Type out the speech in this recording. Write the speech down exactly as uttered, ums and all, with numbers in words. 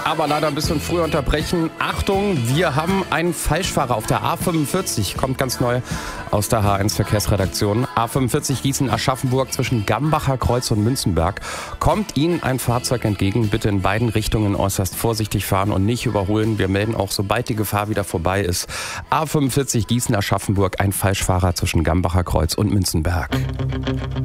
Aber leider ein bisschen früher unterbrechen. Achtung, wir haben einen Falschfahrer auf der A fünfundvierzig. Kommt ganz neu aus der H eins Verkehrsredaktion. A fünfundvierzig Gießen-Aschaffenburg zwischen Gambacher Kreuz und Münzenberg. Kommt Ihnen ein Fahrzeug entgegen, bitte in beiden Richtungen äußerst vorsichtig fahren und nicht überholen. Wir melden auch, sobald die Gefahr wieder vorbei ist. A fünfundvierzig Gießen-Aschaffenburg, ein Falschfahrer zwischen Gambacher Kreuz und Münzenberg.